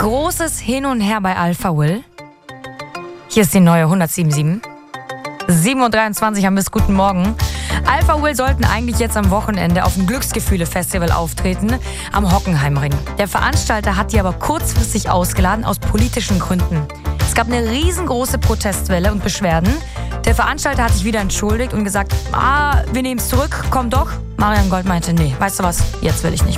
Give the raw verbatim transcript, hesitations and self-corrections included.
Großes Hin und Her bei Alpha Will. Hier ist die neue hundertsieben Komma sieben. sieben Uhr dreiundzwanzig haben wir es. Guten Morgen. Alpha Will sollten eigentlich jetzt am Wochenende auf dem Glücksgefühle-Festival auftreten am Hockenheimring. Der Veranstalter hat die aber kurzfristig ausgeladen aus politischen Gründen. Es gab eine riesengroße Protestwelle und Beschwerden. Der Veranstalter hat sich wieder entschuldigt und gesagt, ah, wir nehmen es zurück, komm doch. Marian Gold meinte, nee, weißt du was, jetzt will ich nicht.